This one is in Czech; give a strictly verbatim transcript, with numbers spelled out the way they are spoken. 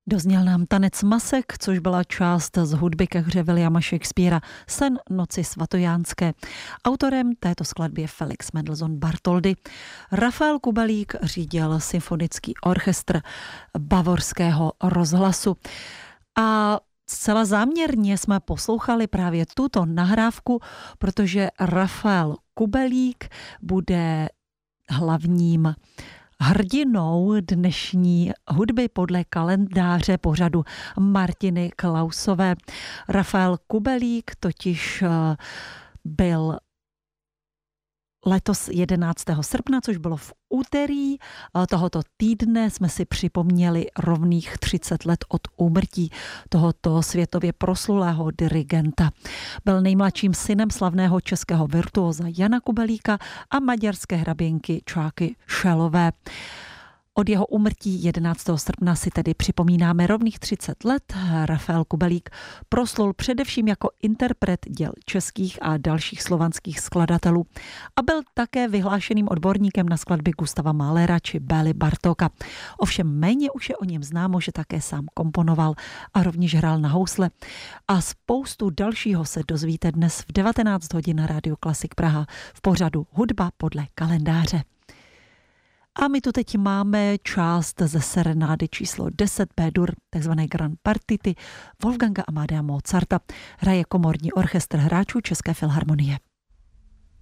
Dozněl nám tanec masek, což byla část z hudby ke hře Williama Shakespearea Sen noci svatojánské. Autorem této skladby je Felix Mendelssohn Bartholdy. Rafael Kubelík řídil symfonický orchestr Bavorského rozhlasu. A zcela záměrně jsme poslouchali právě tuto nahrávku, protože Rafael Kubelík bude hlavním hrdinou dnešní hudby podle kalendáře pořadu Martiny Klausové. Rafael Kubelík totiž byl letos jedenáctého srpna, což bylo v úterý tohoto týdne, jsme si připomněli rovných třicet let od úmrtí tohoto světově proslulého dirigenta. Byl nejmladším synem slavného českého virtuóza Jana Kubelíka a maďarské hraběnky Čáky Šelové. Od jeho úmrtí jedenáctého srpna si tedy připomínáme rovných třicet let. Rafael Kubelík proslul především jako interpret děl českých a dalších slovanských skladatelů a byl také vyhlášeným odborníkem na skladby Gustava Mahlera či Bély Bartóka. Ovšem méně už je o něm známo, že také sám komponoval a rovněž hrál na housle. A spoustu dalšího se dozvíte dnes v devatenáct hodin na Rádiu Klasik Praha v pořadu Hudba podle kalendáře. A my tu teď máme část ze serenády číslo deset B-dur, takzvané Grand Partity Wolfganga Amadea Mozarta. Hraje komorní orchestr hráčů České filharmonie.